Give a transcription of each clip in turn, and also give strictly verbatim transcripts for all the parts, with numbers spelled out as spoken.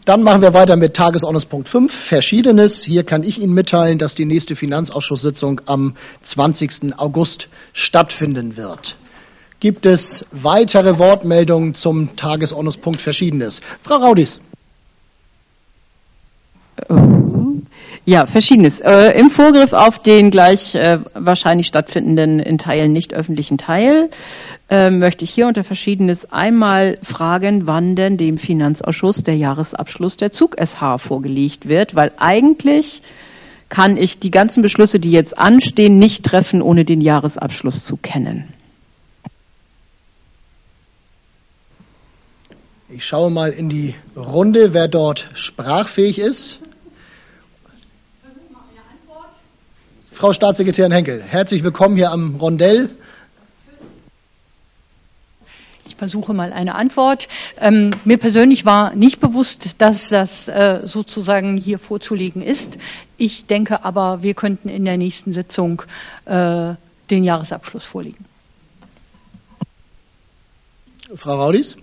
Dann machen wir weiter mit Tagesordnungspunkt fünf, Verschiedenes. Hier kann ich Ihnen mitteilen, dass die nächste Finanzausschusssitzung am zwanzigsten August stattfinden wird. Gibt es weitere Wortmeldungen zum Tagesordnungspunkt Verschiedenes? Frau Raudis. Ja, Verschiedenes. Äh, Im Vorgriff auf den gleich äh, wahrscheinlich stattfindenden in Teilen nicht öffentlichen Teil äh, möchte ich hier unter Verschiedenes einmal fragen, wann denn dem Finanzausschuss der Jahresabschluss der Zug S H vorgelegt wird, weil eigentlich kann ich die ganzen Beschlüsse, die jetzt anstehen, nicht treffen, ohne den Jahresabschluss zu kennen. Ich schaue mal in die Runde, wer dort sprachfähig ist. Frau Staatssekretärin Henkel, herzlich willkommen hier am Rondell. Ich versuche mal eine Antwort. Ähm, mir persönlich war nicht bewusst, dass das äh, sozusagen hier vorzulegen ist. Ich denke aber, wir könnten in der nächsten Sitzung äh, den Jahresabschluss vorlegen. Frau Raudis?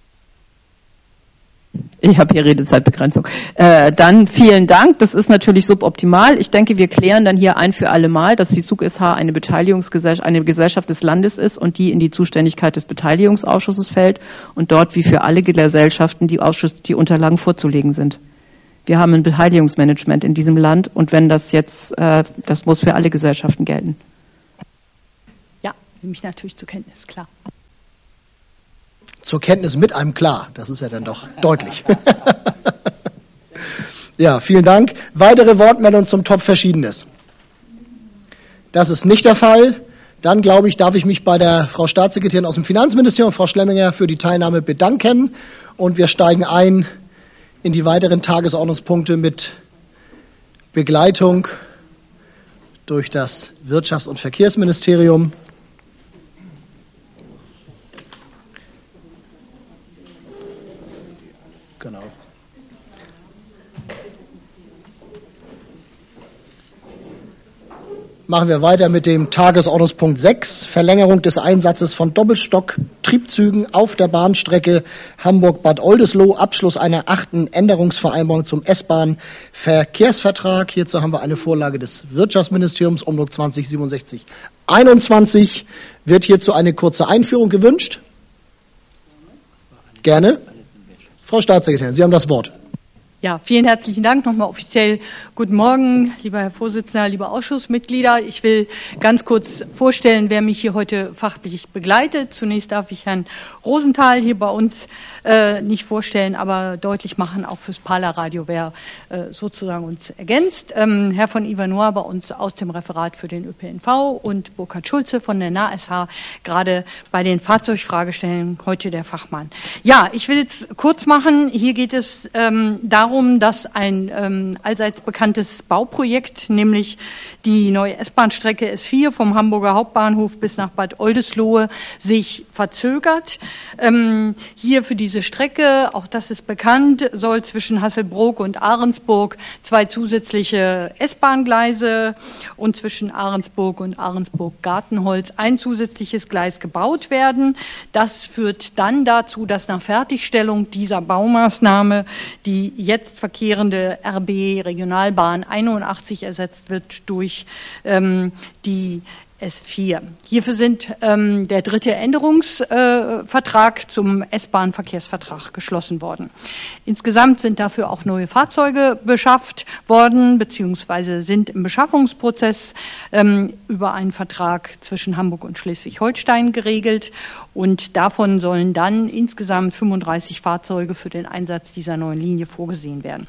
Ich habe hier Redezeitbegrenzung. Äh, dann vielen Dank. Das ist natürlich suboptimal. Ich denke, wir klären dann hier ein für alle Mal, dass die Zug S H eine Beteiligungsgesellschaft, eine Gesellschaft des Landes ist und die in die Zuständigkeit des Beteiligungsausschusses fällt und dort wie für alle Gesellschaften die, Ausschuss, die Unterlagen vorzulegen sind. Wir haben ein Beteiligungsmanagement in diesem Land und wenn das jetzt, äh, das muss für alle Gesellschaften gelten. Ja, nehme ich natürlich zur Kenntnis, klar. Zur Kenntnis mit einem klar. Das ist ja dann doch deutlich. Ja, vielen Dank. Weitere Wortmeldungen zum Top Verschiedenes? Das ist nicht der Fall. Dann, glaube ich, darf ich mich bei der Frau Staatssekretärin aus dem Finanzministerium, Frau Schlemminger, für die Teilnahme bedanken. Und wir steigen ein in die weiteren Tagesordnungspunkte mit Begleitung durch das Wirtschafts- und Verkehrsministerium. Genau. Machen wir weiter mit dem Tagesordnungspunkt sechs, Verlängerung des Einsatzes von Doppelstock-Triebzügen auf der Bahnstrecke Hamburg-Bad Oldesloe, Abschluss einer achten Änderungsvereinbarung zum S-Bahn-Verkehrsvertrag. Hierzu haben wir eine Vorlage des Wirtschaftsministeriums, Umdruck zwanzig siebenundsechzig einundzwanzig. Wird hierzu eine kurze Einführung gewünscht? Gerne. Frau Staatssekretärin, Sie haben das Wort. Ja, vielen herzlichen Dank. Nochmal offiziell guten Morgen, lieber Herr Vorsitzender, liebe Ausschussmitglieder. Ich will ganz kurz vorstellen, wer mich hier heute fachlich begleitet. Zunächst darf ich Herrn Rosenthal hier bei uns äh, nicht vorstellen, aber deutlich machen, auch fürs Parler-Radio, wer äh, sozusagen uns ergänzt. Ähm, Herr von Ivanoa bei uns aus dem Referat für den Ö P N V und Burkhard Schulze von der N A S H, gerade bei den Fahrzeugfragestellen, heute der Fachmann. Ja, ich will jetzt kurz machen. Hier geht es ähm, darum, dass ein ähm, allseits bekanntes Bauprojekt, nämlich die neue S-Bahn-Strecke S vier vom Hamburger Hauptbahnhof bis nach Bad Oldesloe, sich verzögert. Ähm, hier für diese Strecke, auch das ist bekannt, soll zwischen Hasselbrook und Ahrensburg zwei zusätzliche S-Bahn-Gleise und zwischen Ahrensburg und Ahrensburg-Gartenholz ein zusätzliches Gleis gebaut werden. Das führt dann dazu, dass nach Fertigstellung dieser Baumaßnahme die jetzt verkehrende R B Regionalbahn einundachtzig ersetzt wird durch ähm, die S vier. Hierfür sind ähm, der dritte Änderungsvertrag äh, zum S-Bahn-Verkehrsvertrag geschlossen worden. Insgesamt sind dafür auch neue Fahrzeuge beschafft worden, beziehungsweise sind im Beschaffungsprozess ähm, über einen Vertrag zwischen Hamburg und Schleswig-Holstein geregelt. Und davon sollen dann insgesamt fünfunddreißig Fahrzeuge für den Einsatz dieser neuen Linie vorgesehen werden.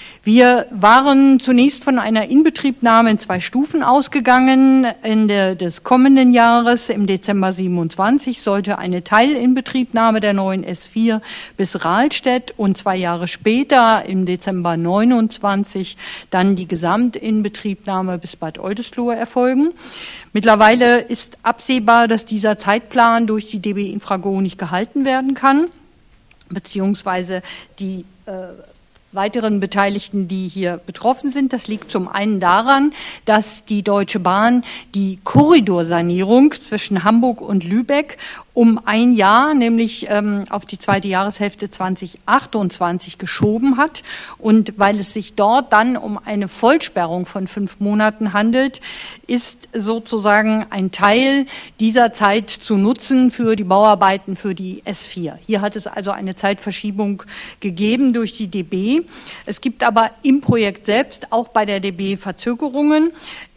Wir waren zunächst von einer Inbetriebnahme in zwei Stufen ausgegangen. Ende des kommenden Jahres, im Dezember siebenundzwanzig, sollte eine Teilinbetriebnahme der neuen S vier bis Rahlstedt und zwei Jahre später, im Dezember neunundzwanzig, dann die Gesamtinbetriebnahme bis Bad Oldesloe erfolgen. Mittlerweile ist absehbar, dass dieser Zeitplan durch die D B Infrago nicht gehalten werden kann, beziehungsweise die äh, weiteren Beteiligten, die hier betroffen sind. Das liegt zum einen daran, dass die Deutsche Bahn die Korridorsanierung zwischen Hamburg und Lübeck um ein Jahr, nämlich ähm, auf die zweite Jahreshälfte zweitausendachtundzwanzig geschoben hat. Und weil es sich dort dann um eine Vollsperrung von fünf Monaten handelt, ist sozusagen ein Teil dieser Zeit zu nutzen für die Bauarbeiten für die S vier. Hier hat es also eine Zeitverschiebung gegeben durch die D B. Es gibt aber im Projekt selbst auch bei der D B Verzögerungen.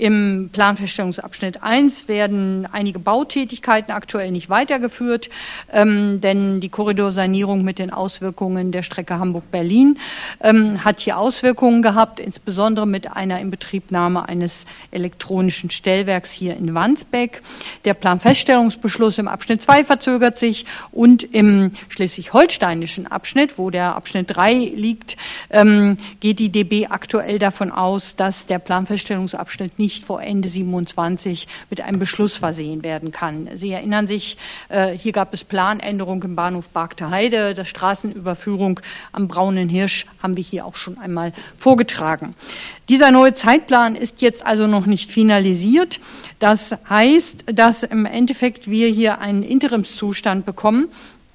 Im Planfeststellungsabschnitt eins werden einige Bautätigkeiten aktuell nicht weitergeführt, ähm, denn die Korridorsanierung mit den Auswirkungen der Strecke Hamburg-Berlin ähm, hat hier Auswirkungen gehabt, insbesondere mit einer Inbetriebnahme eines elektronischen Stellwerks hier in Wandsbek. Der Planfeststellungsbeschluss im Abschnitt zwei verzögert sich und im schleswig-holsteinischen Abschnitt, wo der Abschnitt drei liegt, ähm, geht die D B aktuell davon aus, dass der Planfeststellungsabschnitt nicht vor Ende siebenundzwanzig mit einem Beschluss versehen werden kann. Sie erinnern sich, äh, hier gab es Planänderungen im Bahnhof Bargter Heide, das Straßenüberführung am Braunen Hirsch haben wir hier auch schon einmal vorgetragen. Dieser neue Zeitplan ist jetzt also noch nicht finalisiert. Das heißt, dass im Endeffekt wir hier einen Interimszustand bekommen.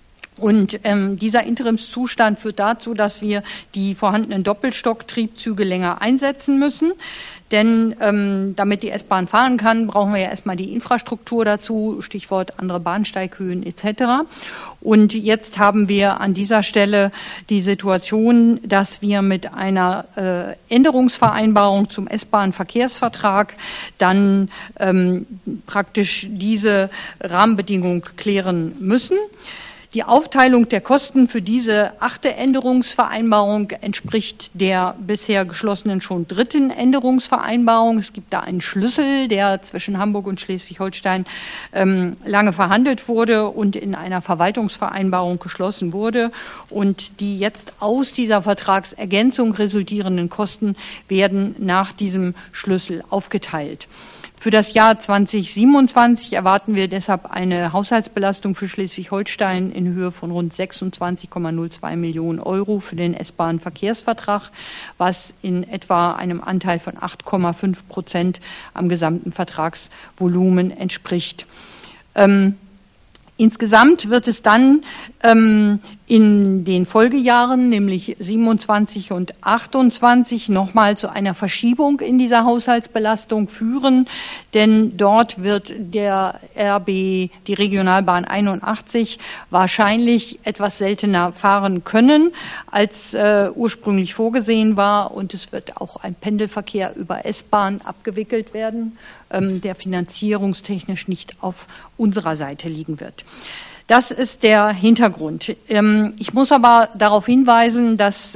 Und ähm, dieser Interimszustand führt dazu, dass wir die vorhandenen Doppelstocktriebzüge länger einsetzen müssen. Denn ähm, damit die S-Bahn fahren kann, brauchen wir ja erstmal die Infrastruktur dazu, Stichwort andere Bahnsteighöhen et cetera. Und jetzt haben wir an dieser Stelle die Situation, dass wir mit einer äh, Änderungsvereinbarung zum S-Bahn-Verkehrsvertrag dann ähm, praktisch diese Rahmenbedingung klären müssen. Die Aufteilung der Kosten für diese achte Änderungsvereinbarung entspricht der bisher geschlossenen schon dritten Änderungsvereinbarung. Es gibt da einen Schlüssel, der zwischen Hamburg und Schleswig-Holstein ähm, lange verhandelt wurde und in einer Verwaltungsvereinbarung geschlossen wurde. Und die jetzt aus dieser Vertragsergänzung resultierenden Kosten werden nach diesem Schlüssel aufgeteilt. Für das Jahr zweitausendsiebenundzwanzig erwarten wir deshalb eine Haushaltsbelastung für Schleswig-Holstein in Höhe von rund sechsundzwanzig Komma null zwei Millionen Euro für den S-Bahn-Verkehrsvertrag, was in etwa einem Anteil von acht Komma fünf Prozent am gesamten Vertragsvolumen entspricht. Ähm, Insgesamt wird es dann ähm, in den Folgejahren, nämlich siebenundzwanzig und achtundzwanzig, nochmal zu einer Verschiebung in dieser Haushaltsbelastung führen, denn dort wird der R B, die Regionalbahn einundachtzig, wahrscheinlich etwas seltener fahren können, als äh, ursprünglich vorgesehen war, und es wird auch ein Pendelverkehr über S-Bahn abgewickelt werden, ähm, der finanzierungstechnisch nicht auf unserer Seite liegen wird. Das ist der Hintergrund. Ich muss aber darauf hinweisen, dass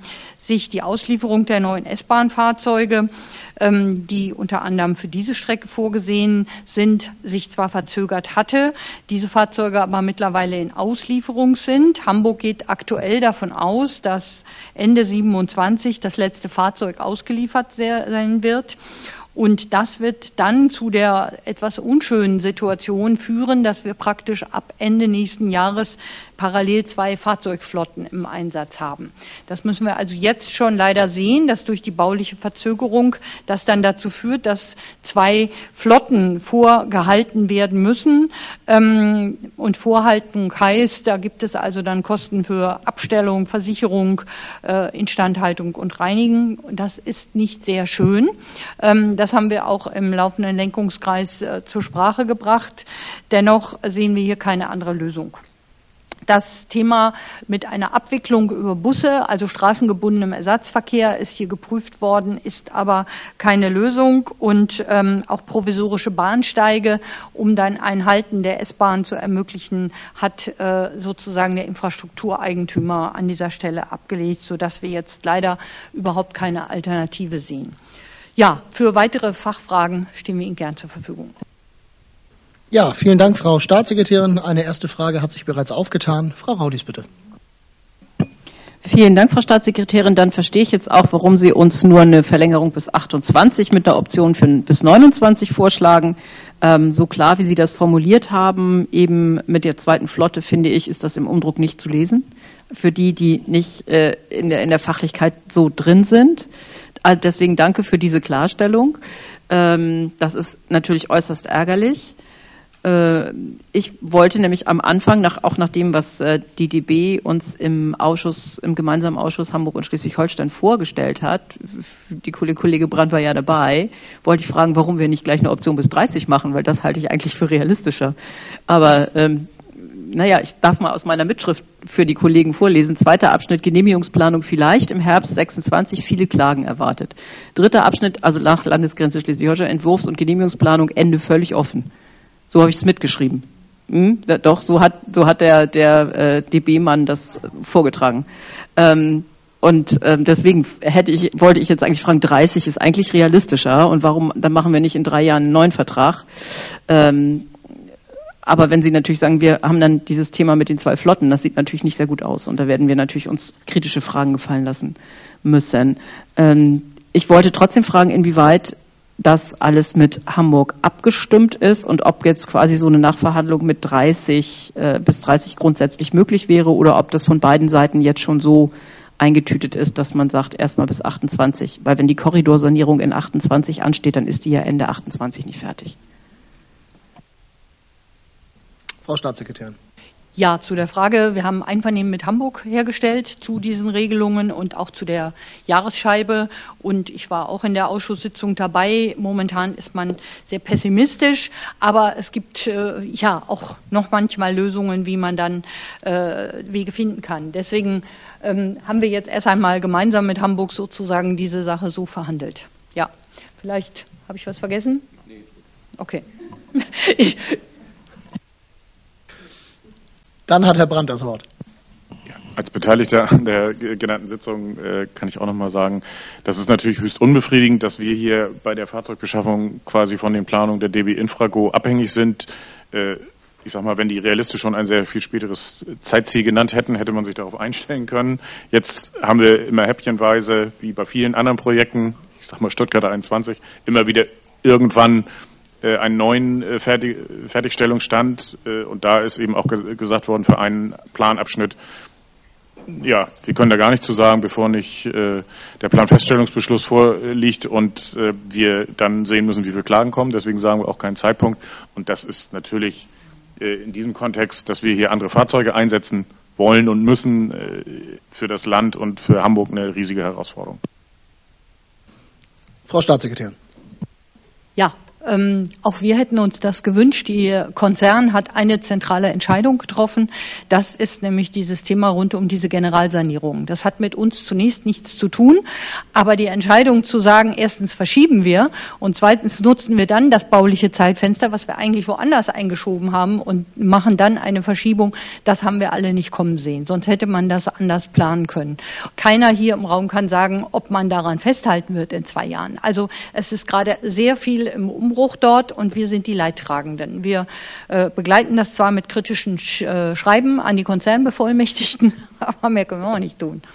sich die Auslieferung der neuen S-Bahn-Fahrzeuge, die unter anderem für diese Strecke vorgesehen sind, sich zwar verzögert hatte, diese Fahrzeuge aber mittlerweile in Auslieferung sind. Hamburg geht aktuell davon aus, dass Ende siebenundzwanzig das letzte Fahrzeug ausgeliefert sein wird. Und das wird dann zu der etwas unschönen Situation führen, dass wir praktisch ab Ende nächsten Jahres parallel zwei Fahrzeugflotten im Einsatz haben. Das müssen wir also jetzt schon leider sehen, dass durch die bauliche Verzögerung das dann dazu führt, dass zwei Flotten vorgehalten werden müssen. Und Vorhaltung heißt, da gibt es also dann Kosten für Abstellung, Versicherung, Instandhaltung und Reinigen. Das ist nicht sehr schön. Das haben wir auch im laufenden Lenkungskreis zur Sprache gebracht. Dennoch sehen wir hier keine andere Lösung. Das Thema mit einer Abwicklung über Busse, also straßengebundenem Ersatzverkehr, ist hier geprüft worden, ist aber keine Lösung, und ähm, auch provisorische Bahnsteige, um dann ein Halten der S-Bahn zu ermöglichen, hat äh, sozusagen der Infrastruktureigentümer an dieser Stelle abgelegt, sodass wir jetzt leider überhaupt keine Alternative sehen. Ja, für weitere Fachfragen stehen wir Ihnen gern zur Verfügung. Ja, vielen Dank, Frau Staatssekretärin. Eine erste Frage hat sich bereits aufgetan. Frau Raudis, bitte. Vielen Dank, Frau Staatssekretärin. Dann verstehe ich jetzt auch, warum Sie uns nur eine Verlängerung bis achtundzwanzig mit einer Option für bis neunundzwanzig vorschlagen. Ähm, so klar, wie Sie das formuliert haben, eben mit der zweiten Flotte, finde ich, ist das im Umdruck nicht zu lesen. für die, die nicht äh, in der, in der Fachlichkeit so drin sind. Also deswegen danke für diese Klarstellung. Ähm, das ist natürlich äußerst ärgerlich. Äh, ich wollte nämlich am Anfang, nach, auch nach dem, was äh, die D B uns im Ausschuss, im gemeinsamen Ausschuss Hamburg und Schleswig-Holstein vorgestellt hat, die Kollege Brandt war ja dabei, wollte ich fragen, warum wir nicht gleich eine Option bis dreißig machen, weil das halte ich eigentlich für realistischer. Aber ähm, naja, ich darf mal aus meiner Mitschrift für die Kollegen vorlesen. Zweiter Abschnitt, Genehmigungsplanung vielleicht im Herbst sechsundzwanzig, viele Klagen erwartet. Dritter Abschnitt, also nach Landesgrenze Schleswig-Holstein, Entwurfs- und Genehmigungsplanung, Ende völlig offen. So habe ich es mitgeschrieben. Hm? Da, doch, so hat, so hat der, der äh, D B-Mann das vorgetragen. Ähm, und ähm, deswegen hätte ich, wollte ich jetzt eigentlich fragen, dreißig ist eigentlich realistischer. Und warum, dann machen wir nicht in drei Jahren einen neuen Vertrag? Ähm, Aber wenn Sie natürlich sagen, wir haben dann dieses Thema mit den zwei Flotten, das sieht natürlich nicht sehr gut aus. Und da werden wir natürlich uns kritische Fragen gefallen lassen müssen. Ähm, ich wollte trotzdem fragen, inwieweit das alles mit Hamburg abgestimmt ist und ob jetzt quasi so eine Nachverhandlung mit dreißig äh, bis dreißig grundsätzlich möglich wäre oder ob das von beiden Seiten jetzt schon so eingetütet ist, dass man sagt, erstmal bis achtundzwanzig. Weil wenn die Korridorsanierung in achtundzwanzig ansteht, dann ist die ja Ende achtundzwanzig nicht fertig. Frau Staatssekretärin. Ja, zu der Frage, wir haben Einvernehmen mit Hamburg hergestellt zu diesen Regelungen und auch zu der Jahresscheibe. Und ich war auch in der Ausschusssitzung dabei. Momentan ist man sehr pessimistisch, aber es gibt äh, ja auch noch manchmal Lösungen, wie man dann äh, Wege finden kann. Deswegen ähm, haben wir jetzt erst einmal gemeinsam mit Hamburg sozusagen diese Sache so verhandelt. Ja, vielleicht habe ich was vergessen? Okay. ich, Dann hat Herr Brandt das Wort. Ja, als Beteiligter an der genannten Sitzung äh, kann ich auch noch mal sagen, das ist natürlich höchst unbefriedigend, dass wir hier bei der Fahrzeugbeschaffung quasi von den Planungen der D B Infrago abhängig sind. Äh, ich sag mal, wenn die realistisch schon ein sehr viel späteres Zeitziel genannt hätten, hätte man sich darauf einstellen können. Jetzt haben wir immer häppchenweise, wie bei vielen anderen Projekten, ich sag mal Stuttgart einundzwanzig, immer wieder irgendwann einen neuen Fertig Fertigstellungsstand, und da ist eben auch gesagt worden, für einen Planabschnitt, ja, wir können da gar nichts zu sagen, bevor nicht äh, der Planfeststellungsbeschluss vorliegt und äh, wir dann sehen müssen, wie viele Klagen kommen. Deswegen sagen wir auch keinen Zeitpunkt. Und das ist natürlich äh, in diesem Kontext, dass wir hier andere Fahrzeuge einsetzen wollen und müssen, äh, für das Land und für Hamburg eine riesige Herausforderung. Frau Staatssekretärin. Ja. Ähm, auch wir hätten uns das gewünscht. Der Konzern hat eine zentrale Entscheidung getroffen. Das ist nämlich dieses Thema rund um diese Generalsanierung. Das hat mit uns zunächst nichts zu tun. Aber die Entscheidung zu sagen, erstens verschieben wir und zweitens nutzen wir dann das bauliche Zeitfenster, was wir eigentlich woanders eingeschoben haben und machen dann eine Verschiebung, das haben wir alle nicht kommen sehen. Sonst hätte man das anders planen können. Keiner hier im Raum kann sagen, ob man daran festhalten wird in zwei Jahren. Also es ist gerade sehr viel im Umbruch dort und wir sind die Leidtragenden. Wir äh, begleiten das zwar mit kritischen Sch äh, Schreiben an die Konzernbevollmächtigten, aber mehr können wir auch nicht tun.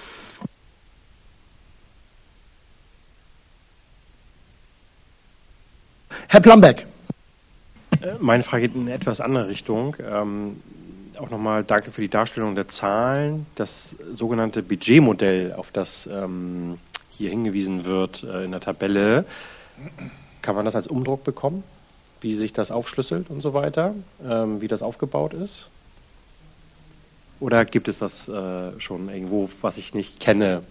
Herr Plambeck. Meine Frage geht in eine etwas andere Richtung. Ähm, auch nochmal danke für die Darstellung der Zahlen. Das sogenannte Budgetmodell, auf das ähm, hier hingewiesen wird äh, in der Tabelle, kann man das als Umdruck bekommen, wie sich das aufschlüsselt und so weiter, ähm, wie das aufgebaut ist? Oder gibt es das äh, schon irgendwo, was ich nicht kenne?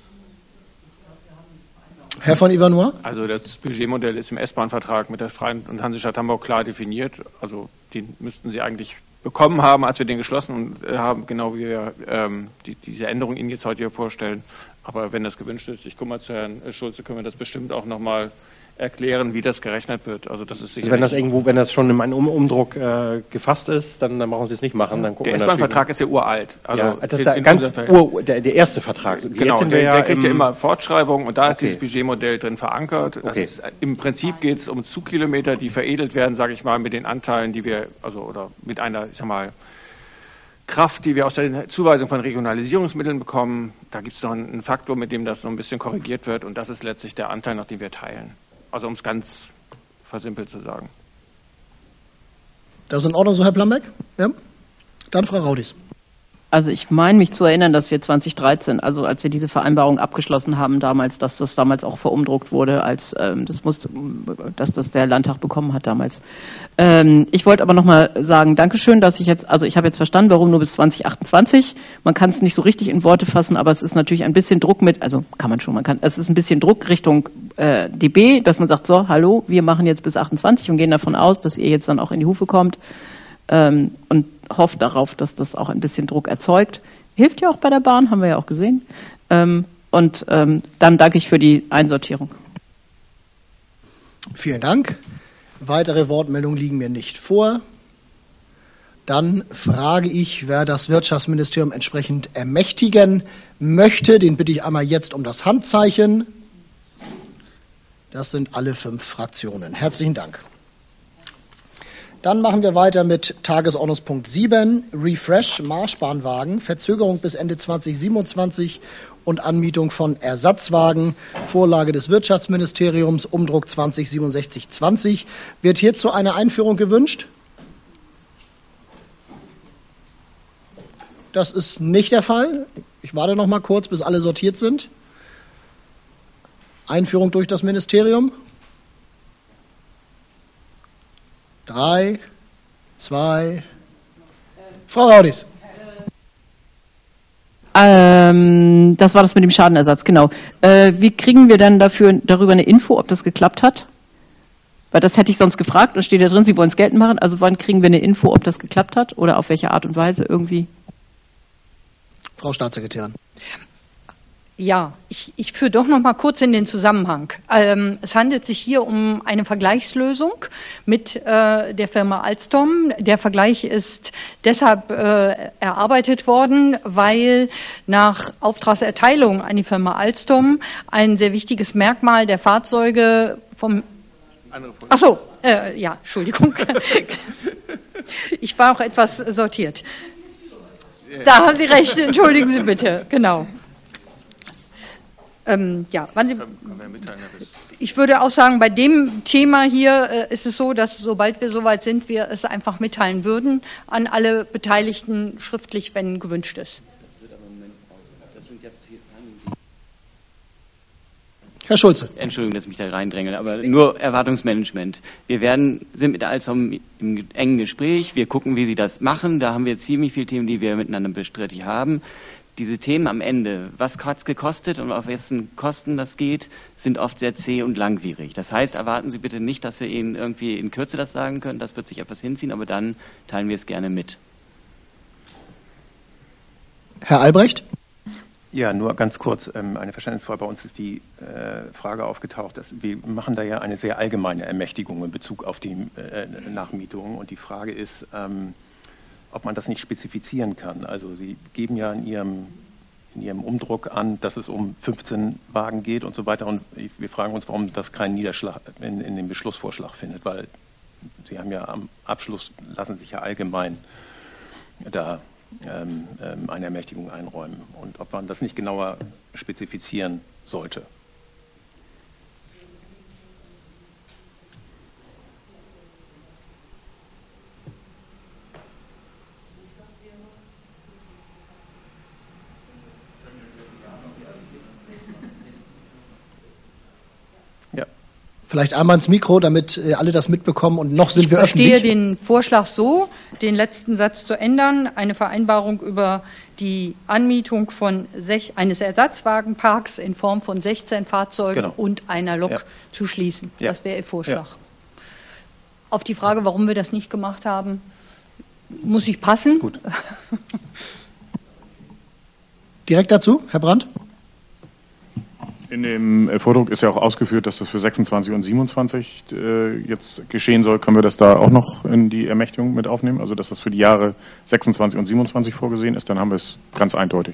Herr von Ivanois? Also das Budgetmodell ist im S-Bahn-Vertrag mit der Freien und Hansestadt Hamburg klar definiert. Also den müssten Sie eigentlich bekommen haben, als wir den geschlossen haben, genau wie wir ähm, die, diese Änderung Ihnen jetzt heute hier vorstellen. Aber wenn das gewünscht ist, ich komme mal zu Herrn Schulze, können wir das bestimmt auch nochmal erklären, wie das gerechnet wird. Also das ist sicher. Also wenn das irgendwo, wenn das schon in meinem um Umdruck äh, gefasst ist, dann, dann brauchen Sie es nicht machen. Dann der S-Bahn-Vertrag ist ja uralt. Also ja, das ist der, ganz Ur, der, der erste Vertrag. Genau, Jetzt sind wir der, ja der kriegt ja immer Fortschreibung und da okay. ist dieses Budgetmodell drin verankert. Das okay. ist, im Prinzip geht es um Zugkilometer, die veredelt werden, sage ich mal, mit den Anteilen, die wir, also oder mit einer, ich sag mal, Kraft, die wir aus der Zuweisung von Regionalisierungsmitteln bekommen. Da gibt es noch einen Faktor, mit dem das noch ein bisschen korrigiert wird und das ist letztlich der Anteil, nach dem wir teilen. Also um es ganz versimpelt zu sagen. Das ist in Ordnung so, Herr Plambeck? Ja? Dann Frau Raudis. Also ich meine mich zu erinnern, dass wir zwanzig dreizehn, also als wir diese Vereinbarung abgeschlossen haben damals, dass das damals auch verumdruckt wurde, als ähm, das musste, dass das der Landtag bekommen hat damals. Ähm, ich wollte aber nochmal sagen, Dankeschön, dass ich jetzt, also ich habe jetzt verstanden, warum nur bis zwanzig achtundzwanzig. Man kann es nicht so richtig in Worte fassen, aber es ist natürlich ein bisschen Druck mit, also kann man schon, man kann, es ist ein bisschen Druck Richtung äh, D B, dass man sagt, so, hallo, wir machen jetzt bis achtundzwanzig und gehen davon aus, dass ihr jetzt dann auch in die Hufe kommt. Ähm, und hofft darauf, dass das auch ein bisschen Druck erzeugt. Hilft ja auch bei der Bahn, haben wir ja auch gesehen. Ähm, und ähm, dann danke ich für die Einsortierung. Vielen Dank. Weitere Wortmeldungen liegen mir nicht vor. Dann frage ich, wer das Wirtschaftsministerium entsprechend ermächtigen möchte. Den bitte ich einmal jetzt um das Handzeichen. Das sind alle fünf Fraktionen. Herzlichen Dank. Dann machen wir weiter mit Tagesordnungspunkt sieben, Refresh, Marschbahnwagen, Verzögerung bis Ende zwanzig siebenundzwanzig und Anmietung von Ersatzwagen, Vorlage des Wirtschaftsministeriums, Umdruck zwanzig siebenundsechzig zwanzig. Wird hierzu eine Einführung gewünscht? Das ist nicht der Fall. Ich warte noch mal kurz, bis alle sortiert sind. Einführung durch das Ministerium. Drei, zwei, Frau Raudis. Ähm, das war das mit dem Schadenersatz, genau. Äh, wie kriegen wir dann dafür, darüber eine Info, ob das geklappt hat? Weil das hätte ich sonst gefragt, da steht ja drin, Sie wollen es geltend machen. Also wann kriegen wir eine Info, ob das geklappt hat oder auf welche Art und Weise irgendwie? Frau Staatssekretärin. Ja, ich, ich führe doch noch mal kurz in den Zusammenhang. Ähm, es handelt sich hier um eine Vergleichslösung mit äh, der Firma Alstom. Der Vergleich ist deshalb äh, erarbeitet worden, weil nach Auftragserteilung an die Firma Alstom ein sehr wichtiges Merkmal der Fahrzeuge vom... Ach so, äh, ja, Entschuldigung. Ich war auch etwas sortiert. Da haben Sie recht, entschuldigen Sie bitte, genau. Ähm, ja, wann Sie, ich würde auch sagen, bei dem Thema hier äh, ist es so, dass sobald wir soweit sind, wir es einfach mitteilen würden an alle Beteiligten schriftlich, wenn gewünscht ist. Herr Schulze. Entschuldigung, dass ich mich da reindränge, aber nur Erwartungsmanagement. Wir werden, sind mit der Alstom im engen Gespräch. Wir gucken, wie sie das machen. Da haben wir ziemlich viele Themen, die wir miteinander bestrittig haben. Diese Themen am Ende, was hat es gekostet und auf wessen Kosten das geht, sind oft sehr zäh und langwierig. Das heißt, erwarten Sie bitte nicht, dass wir Ihnen irgendwie in Kürze das sagen können. Das wird sich etwas hinziehen, aber dann teilen wir es gerne mit. Herr Albrecht? Ja, nur ganz kurz eine Verständnisfrage. Bei uns ist die Frage aufgetaucht, dass wir machen da ja eine sehr allgemeine Ermächtigung in Bezug auf die Nachmietung. Und die Frage ist, ob man das nicht spezifizieren kann. Also Sie geben ja in Ihrem, in Ihrem Umdruck an, dass es um fünfzehn Wagen geht und so weiter. Und wir fragen uns, warum das keinen Niederschlag in, in dem Beschlussvorschlag findet, weil Sie haben ja am Abschluss, lassen sich ja allgemein da ähm, eine Ermächtigung einräumen. Und ob man das nicht genauer spezifizieren sollte. Vielleicht einmal ins Mikro, damit äh, alle das mitbekommen und noch sind ich wir öffentlich. Ich verstehe den Vorschlag so, den letzten Satz zu ändern, eine Vereinbarung über die Anmietung von sech, eines Ersatzwagenparks in Form von sechzehn Fahrzeugen genau. und einer Lok ja. zu schließen. Ja. Das wäre Ihr Vorschlag. Ja. Auf die Frage, warum wir das nicht gemacht haben, muss ich passen. Gut. Direkt dazu, Herr Brandt. In dem Vordruck ist ja auch ausgeführt, dass das für sechsundzwanzig und siebenundzwanzig äh, jetzt geschehen soll. Können wir das da auch noch in die Ermächtigung mit aufnehmen? Also, dass das für die Jahre sechsundzwanzig und siebenundzwanzig vorgesehen ist, dann haben wir es ganz eindeutig.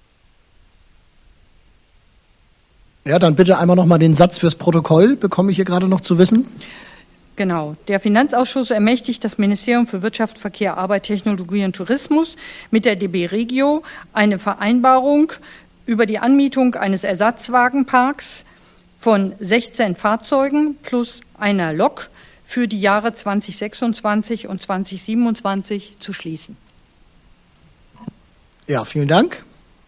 Ja, dann bitte einmal noch mal den Satz fürs Protokoll, bekomme ich hier gerade noch zu wissen. Genau. Der Finanzausschuss ermächtigt das Ministerium für Wirtschaft, Verkehr, Arbeit, Technologie und Tourismus mit der D B Regio eine Vereinbarung über die Anmietung eines Ersatzwagenparks von sechzehn Fahrzeugen plus einer Lok für die Jahre zwanzig sechsundzwanzig und zwanzig siebenundzwanzig zu schließen. Ja, vielen Dank.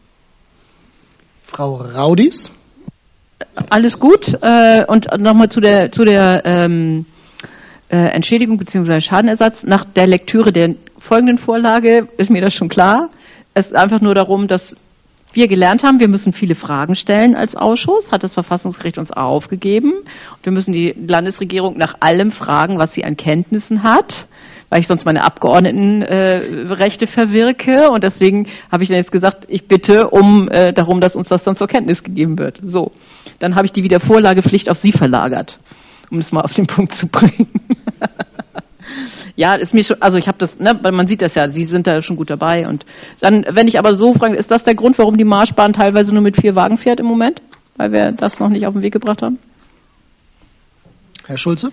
Frau Raudis. Alles gut. Äh, und nochmal zu der, zu der ähm, äh, Entschädigung bzw. Schadenersatz. Nach der Lektüre der folgenden Vorlage ist mir das schon klar. Es ist einfach nur darum, dass wir gelernt haben, wir müssen viele Fragen stellen als Ausschuss, hat das Verfassungsgericht uns aufgegeben. Wir müssen die Landesregierung nach allem fragen, was sie an Kenntnissen hat, weil ich sonst meine Abgeordnetenrechte äh, verwirke. Und deswegen habe ich dann jetzt gesagt, ich bitte um äh, darum, dass uns das dann zur Kenntnis gegeben wird. So, dann habe ich die Wiedervorlagepflicht auf Sie verlagert, um es mal auf den Punkt zu bringen. Ja, ist mir schon, also ich habe das, ne, man sieht das ja, Sie sind da schon gut dabei. Und dann, wenn ich aber so frage, ist das der Grund, warum die Marschbahn teilweise nur mit vier Wagen fährt im Moment? Weil wir das noch nicht auf den Weg gebracht haben? Herr Schulze?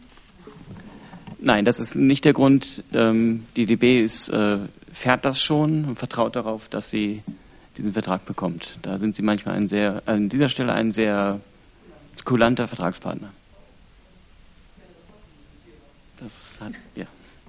Nein, das ist nicht der Grund. Die D B ist, fährt das schon und vertraut darauf, dass sie diesen Vertrag bekommt. Da sind sie manchmal ein sehr, an dieser Stelle ein sehr kulanter Vertragspartner. Das hat, ja.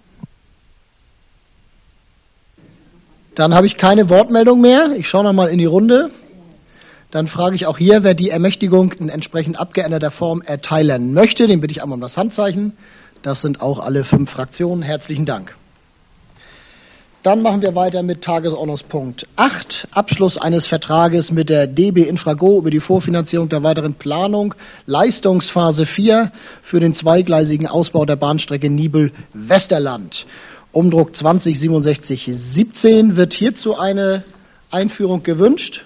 Dann habe ich keine Wortmeldung mehr. Ich schaue noch mal in die Runde. Dann frage ich auch hier, wer die Ermächtigung in entsprechend abgeänderter Form erteilen möchte. Den bitte ich einmal um das Handzeichen. Das sind auch alle fünf Fraktionen. Herzlichen Dank. Dann machen wir weiter mit Tagesordnungspunkt acht, Abschluss eines Vertrages mit der D B Infrago über die Vorfinanzierung der weiteren Planung, Leistungsphase vier für den zweigleisigen Ausbau der Bahnstrecke Nibel-Westerland. Umdruck zwanzig siebenundsechzig siebzehn. Wird hierzu eine Einführung gewünscht?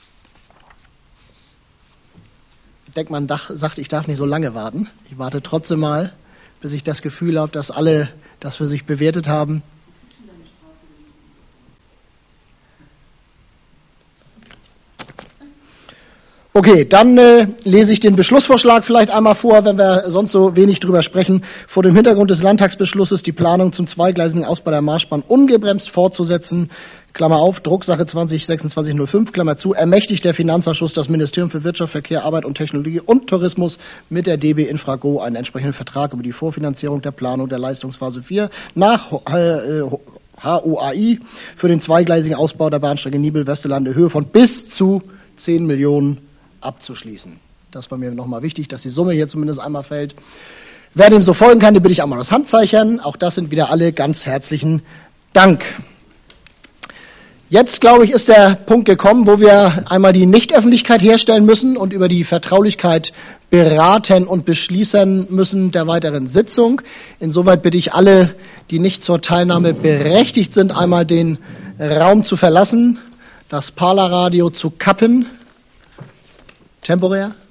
Ich denke, man sagt, ich darf nicht so lange warten. Ich warte trotzdem mal, bis ich das Gefühl habe, dass alle das für sich bewertet haben. Okay, dann äh, lese ich den Beschlussvorschlag vielleicht einmal vor, wenn wir sonst so wenig drüber sprechen. Vor dem Hintergrund des Landtagsbeschlusses die Planung zum zweigleisigen Ausbau der Marschbahn ungebremst fortzusetzen, Klammer auf, Drucksache zwanzig sechsundzwanzig null fünf, Klammer zu, ermächtigt der Finanzausschuss das Ministerium für Wirtschaft, Verkehr, Arbeit und Technologie und Tourismus mit der D B Infrago einen entsprechenden Vertrag über die Vorfinanzierung der Planung der Leistungsphase vier nach äh, H O A I für den zweigleisigen Ausbau der Bahnstrecke Nibel-Westerland in Höhe von bis zu zehn Millionen abzuschließen. Das war mir nochmal wichtig, dass die Summe hier zumindest einmal fällt. Wer dem so folgen kann, den bitte ich einmal das Handzeichen. Auch das sind wieder alle ganz herzlichen Dank. Jetzt, glaube ich, ist der Punkt gekommen, wo wir einmal die Nichtöffentlichkeit herstellen müssen und über die Vertraulichkeit beraten und beschließen müssen der weiteren Sitzung. Insoweit bitte ich alle, die nicht zur Teilnahme berechtigt sind, einmal den Raum zu verlassen, das Parlerradio zu kappen. Temporär.